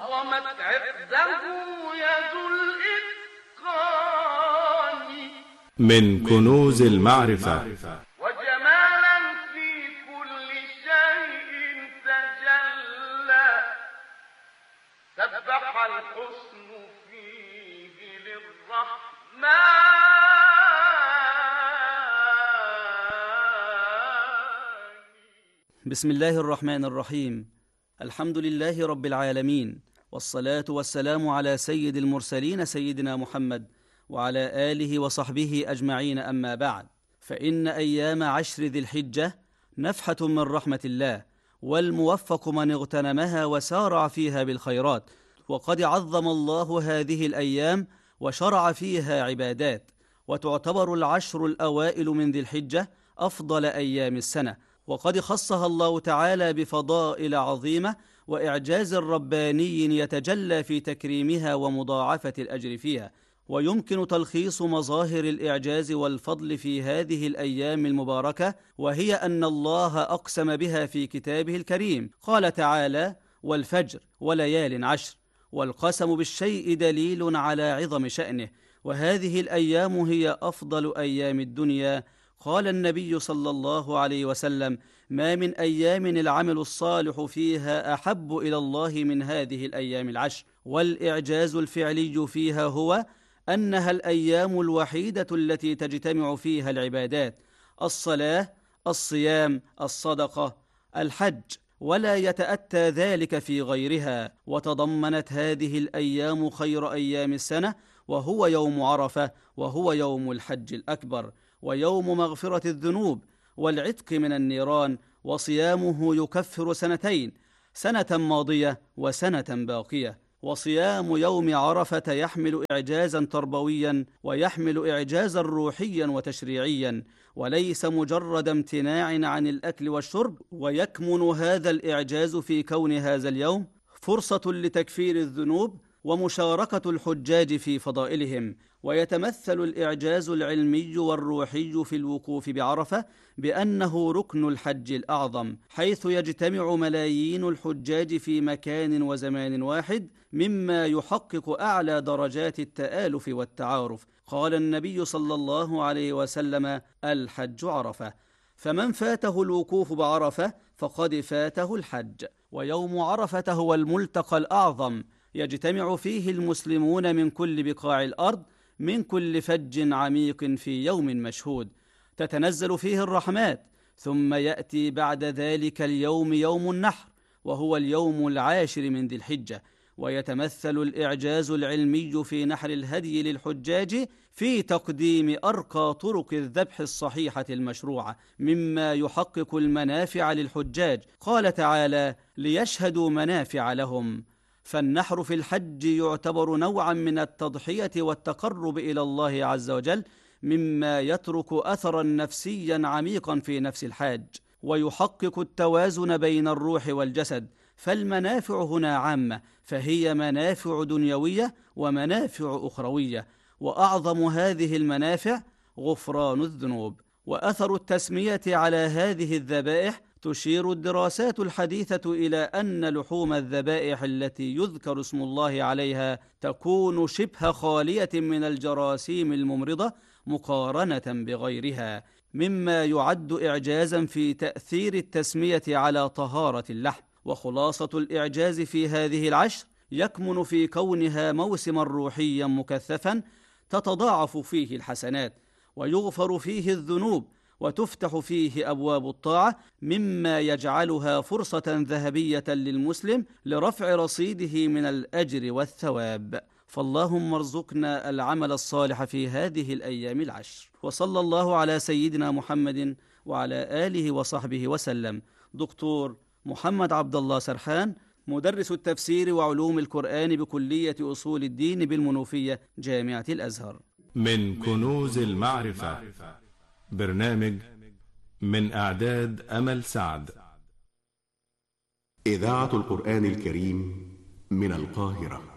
أهرمت عقده يد الإتقان من كنوز المعرفة وجمالا في كل شيء تجلى سبح الحسن فيه للرحمن. بسم الله الرحمن الرحيم. الحمد لله رب العالمين، والصلاة والسلام على سيد المرسلين سيدنا محمد وعلى آله وصحبه أجمعين، أما بعد، فإن أيام عشر ذي الحجة نفحة من رحمة الله، والموفق من اغتنمها وسارع فيها بالخيرات. وقد عظم الله هذه الأيام وشرع فيها عبادات، وتعتبر العشر الأوائل من ذي الحجة أفضل أيام السنة، وقد خصها الله تعالى بفضائل عظيمة وإعجاز رباني يتجلى في تكريمها ومضاعفة الأجر فيها. ويمكن تلخيص مظاهر الإعجاز والفضل في هذه الأيام المباركة، وهي أن الله أقسم بها في كتابه الكريم، قال تعالى: والفجر وليال عشر. والقسم بالشيء دليل على عظم شأنه، وهذه الأيام هي أفضل أيام الدنيا. قال النبي صلى الله عليه وسلم: ما من أيام العمل الصالح فيها أحب إلى الله من هذه الأيام العشر. والإعجاز الفعلي فيها هو أنها الأيام الوحيدة التي تجتمع فيها العبادات: الصلاة، الصيام، الصدقة، الحج، ولا يتأتى ذلك في غيرها. وتضمنت هذه الأيام خير أيام السنة، وهو يوم عرفة، وهو يوم الحج الأكبر، ويوم مغفرة الذنوب والعتق من النيران. وصيامه يكفر سنتين، سنة ماضية وسنة باقية. وصيام يوم عرفة يحمل إعجازا تربويا، ويحمل إعجازا روحيا وتشريعيا، وليس مجرد امتناع عن الأكل والشرب. ويكمن هذا الإعجاز في كون هذا اليوم فرصة لتكفير الذنوب ومشاركة الحجاج في فضائلهم. ويتمثل الإعجاز العلمي والروحي في الوقوف بعرفة بأنه ركن الحج الأعظم، حيث يجتمع ملايين الحجاج في مكان وزمان واحد، مما يحقق أعلى درجات التآلف والتعارف. قال النبي صلى الله عليه وسلم: الحج عرفة، فمن فاته الوقوف بعرفة فقد فاته الحج. ويوم عرفة هو الملتقى الأعظم، يجتمع فيه المسلمون من كل بقاع الأرض، من كل فج عميق في يوم مشهود، تتنزل فيه الرحمات. ثم يأتي بعد ذلك اليوم يوم النحر، وهو اليوم العاشر من ذي الحجة. ويتمثل الإعجاز العلمي في نحر الهدي للحجاج في تقديم أرقى طرق الذبح الصحيحة المشروعة، مما يحقق المنافع للحجاج. قال تعالى: ليشهدوا منافع لهم. فالنحر في الحج يعتبر نوعا من التضحية والتقرب إلى الله عز وجل، مما يترك أثرا نفسيا عميقا في نفس الحاج، ويحقق التوازن بين الروح والجسد. فالمنافع هنا عامة، فهي منافع دنيوية ومنافع أخروية، وأعظم هذه المنافع غفران الذنوب. وأثر التسمية على هذه الذبائح تشير الدراسات الحديثة إلى أن لحوم الذبائح التي يذكر اسم الله عليها تكون شبه خالية من الجراثيم الممرضة مقارنة بغيرها، مما يعد إعجازا في تأثير التسمية على طهارة اللحم. وخلاصة الإعجاز في هذه العشر يكمن في كونها موسما روحيا مكثفا تتضاعف فيه الحسنات، ويغفر فيه الذنوب، وتفتح فيه أبواب الطاعة، مما يجعلها فرصة ذهبية للمسلم لرفع رصيده من الأجر والثواب. فاللهم ارزقنا العمل الصالح في هذه الأيام العشر. وصلى الله على سيدنا محمد وعلى آله وصحبه وسلم. دكتور محمد عبد الله سرحان، مدرس التفسير وعلوم القرآن بكلية أصول الدين بالمنوفية، جامعة الأزهر. من كنوز المعرفة، برنامج من إعداد أمل سعد. إذاعة القرآن الكريم من القاهرة.